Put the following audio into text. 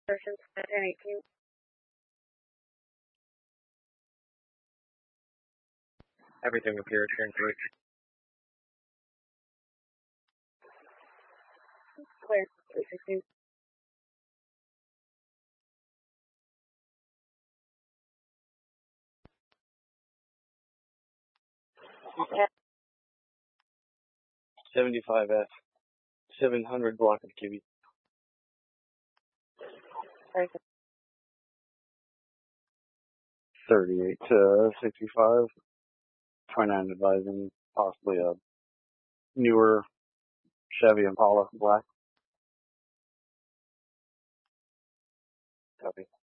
Ocean 1018. Everything appears correct. Clear. 316. Okay. 75F, 700 block of QB. 38 to 65. 29 advising possibly a newer Chevy Impala black. Copy.